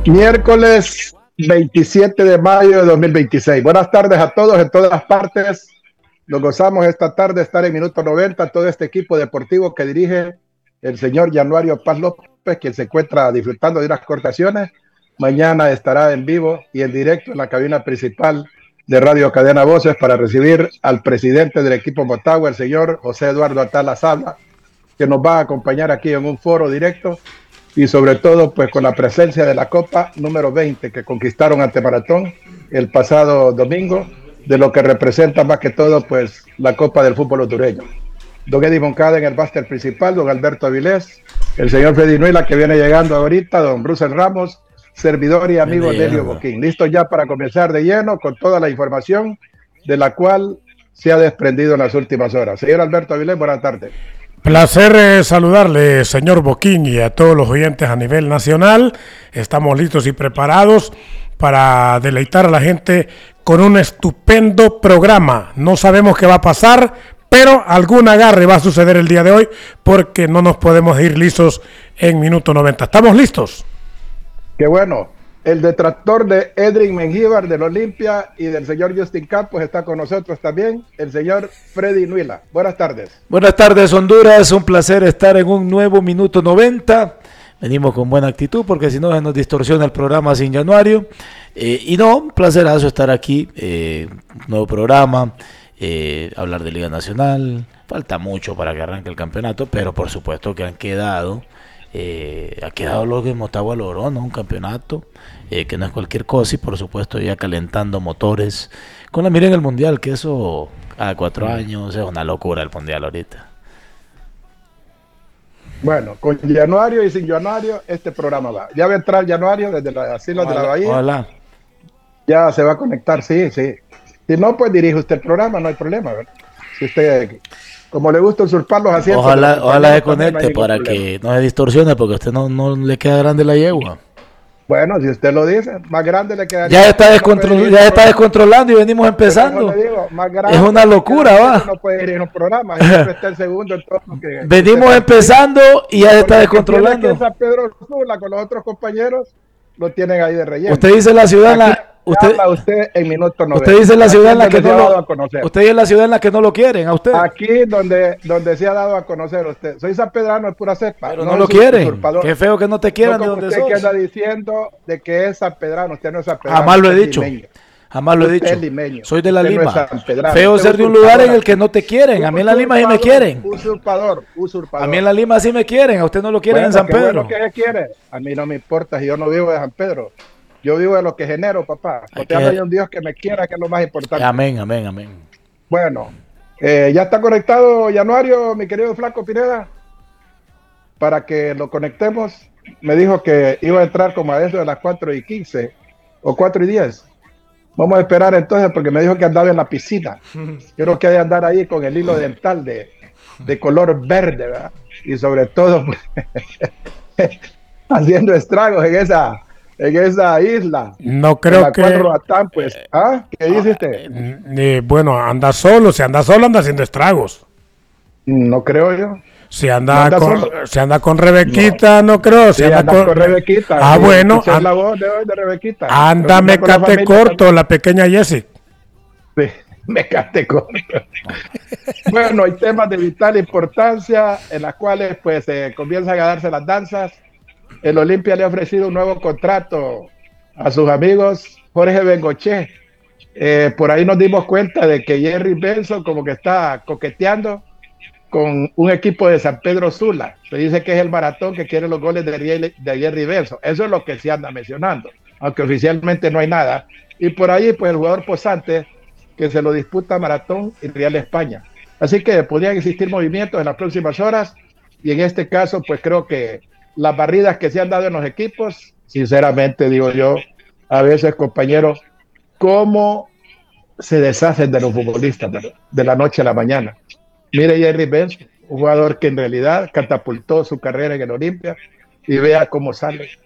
Miércoles 27 de mayo de 2026. Buenas tardes a todos en todas partes. Nos gozamos esta tarde de estar en Minuto 90, todo este equipo deportivo que dirige el señor Januario Paz López, quien se encuentra disfrutando de unas cortaciones. Mañana estará en vivo y en directo en la cabina principal de Radio Cadena Voces para recibir al presidente del equipo Motagua, el señor José Eduardo Atala Sabla, que nos va a acompañar aquí en un foro directo y sobre todo pues con la presencia de la Copa número 20 que conquistaron ante Maratón el pasado domingo, de lo que representa más que todo pues la Copa del fútbol hondureño. Don Eddie Moncada en el máster principal, don Alberto Avilés, el señor Freddy Nuila que viene llegando ahorita, don Russell Ramos, servidor y amigo Nelio Boquín. Listo ya para comenzar de lleno con toda la información de la cual se ha desprendido en las últimas horas. Señor Alberto Avilés, buenas tardes. Placer saludarle, señor Boquín, y a todos los oyentes a nivel nacional. Estamos listos y preparados para deleitar a la gente con un estupendo programa. No sabemos qué va a pasar, pero algún agarre va a suceder el día de hoy porque no nos podemos ir listos en minuto 90. ¿Estamos listos? Qué bueno. El detractor de Edrin Mengíbar del Olimpia y del señor Justin Campos está con nosotros también, el señor Freddy Nuila. Buenas tardes. Buenas tardes, Honduras. Un placer estar en un nuevo Minuto 90. Venimos con buena actitud porque si no se nos distorsiona el programa sin Januario. Y no, un placerazo estar aquí. Nuevo programa, hablar de Liga Nacional. Falta mucho para que arranque el campeonato, pero por supuesto que ha quedado lo que Motagua logró, ¿no? Un campeonato que no es cualquier cosa y por supuesto ya calentando motores con la mira en el Mundial, que eso cada 4 años es una locura el Mundial ahorita. Bueno, con Januario y sin Januario este programa va. Ya va a entrar Januario desde la Asilo de la Bahía. Ojalá. Ya se va a conectar, sí. Si no, pues dirige usted el programa, no hay problema, ¿verdad? Si usted... Como le gusta usurpar los asientos. Ojalá se conecte para que no se distorsione, porque a usted no le queda grande la yegua. Bueno, si usted lo dice, más grande le quedaría. Ya está descontrolando y venimos empezando. Digo, más grande, es una locura, va. No puede ir en un programa, siempre está el segundo en todo lo que venimos empezando y ya se está descontrolando. Aquí en San Pedro Sula con los otros compañeros lo tienen ahí de relleno. Usted dice la ciudad en la... Usted en minuto 90. Usted dice la ciudad en la que no lo... Usted es la ciudad en la que no lo quieren, a usted. Aquí donde se ha dado a conocer usted. Soy sanpedrano, es pura cepa. Pero no lo quieren. Qué feo que no te quieran de donde sos. Usted que anda diciendo de que es sanpedrano, usted no es sanpedrano. Jamás lo he dicho. Jamás lo he dicho. Soy de la Lima. No feo ser de un lugar en el que no te quieren. A mí en la Lima sí me quieren. Usurpador. A mí en la Lima sí me quieren. A usted no lo quieren en San Pedro. Bueno, ¿qué quiere? A mí no me importa si yo no vivo de San Pedro. Yo vivo de lo que genero, papá. Porque hay un Dios que me quiera, que es lo más importante. Amén. Bueno, ya está conectado Januario, mi querido Flaco Pineda. Para que lo conectemos, me dijo que iba a entrar como a eso de las 4:15 o 4:10. Vamos a esperar entonces, porque me dijo que andaba en la piscina. Quiero que haya andar ahí con el hilo dental de color verde, ¿verdad? Y sobre todo, pues, haciendo estragos en esa isla. No creo que... Roatán, pues. ¿Qué dice usted? Bueno, anda solo. Si anda solo, anda haciendo estragos. No creo yo. Si anda con Rebequita, no creo. Si anda con Rebequita. Bueno. Es la voz de hoy de Rebequita. Anda, mecate corto, la pequeña Jessie. Sí, mecate corto. Bueno, hay temas de vital importancia en las cuales pues comienzan a darse las danzas. El Olimpia le ha ofrecido un nuevo contrato a sus amigos Jorge Bengoche. Por ahí nos dimos cuenta de que Jerry Benson como que está coqueteando con un equipo de San Pedro Sula. Se dice que es el Maratón que quiere los goles de Jerry Benson. Eso es lo que se anda mencionando, aunque oficialmente no hay nada. Y por ahí pues el jugador posante que se lo disputa Maratón y Real España. Así que podrían existir movimientos en las próximas horas y en este caso pues creo que las barridas que se han dado en los equipos, sinceramente digo yo, a veces compañeros, cómo se deshacen de los futbolistas de la noche a la mañana. Mire Jerry Benson, un jugador que en realidad catapultó su carrera en el Olimpia y vea cómo sale.